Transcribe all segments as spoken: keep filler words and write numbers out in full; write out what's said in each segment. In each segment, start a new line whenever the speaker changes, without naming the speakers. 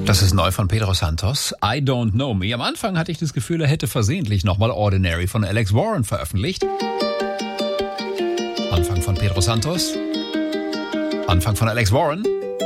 Das ist neu von Pedro Santos. I Don't Know Me. Am Anfang hatte ich das Gefühl, er hätte versehentlich nochmal Ordinary von Alex Warren veröffentlicht. Anfang von Pedro Santos. Anfang von Alex Warren.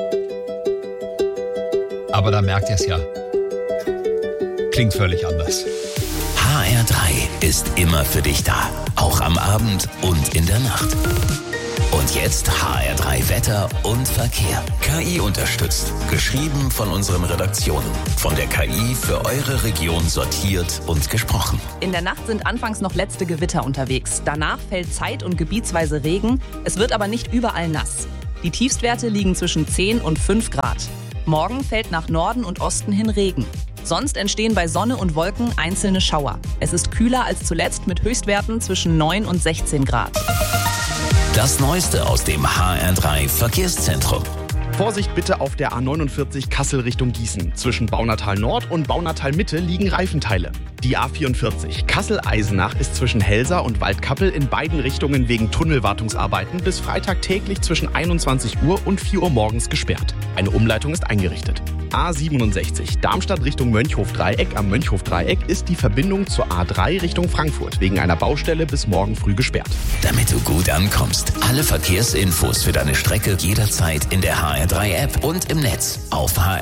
Aber da merkt ihr es ja. Klingt völlig anders.
H R drei ist immer für dich da. Auch am Abend und in der Nacht. Und jetzt H R drei Wetter und Verkehr. K I unterstützt. Geschrieben von unseren Redaktionen. Von der K I für eure Region sortiert und gesprochen.
In der Nacht sind anfangs noch letzte Gewitter unterwegs. Danach fällt zeit- und gebietsweise Regen. Es wird aber nicht überall nass. Die Tiefstwerte liegen zwischen zehn und fünf Grad. Morgen fällt nach Norden und Osten hin Regen. Sonst entstehen bei Sonne und Wolken einzelne Schauer. Es ist kühler als zuletzt mit Höchstwerten zwischen neun und sechzehn Grad.
Das Neueste aus dem H R drei Verkehrszentrum.
Vorsicht bitte auf der A neunundvierzig Kassel Richtung Gießen. Zwischen Baunatal Nord und Baunatal Mitte liegen Reifenteile. Die A vierundvierzig Kassel-Eisenach ist zwischen Helsa und Waldkappel in beiden Richtungen wegen Tunnelwartungsarbeiten bis Freitag täglich zwischen einundzwanzig Uhr und vier Uhr morgens gesperrt. Eine Umleitung ist eingerichtet. A siebenundsechzig Darmstadt Richtung Mönchhof-Dreieck am Mönchhof-Dreieck ist die Verbindung zur A drei Richtung Frankfurt wegen einer Baustelle bis morgen früh gesperrt.
Damit du gut ankommst, alle Verkehrsinfos für deine Strecke jederzeit in der H R drei App und im Netz auf h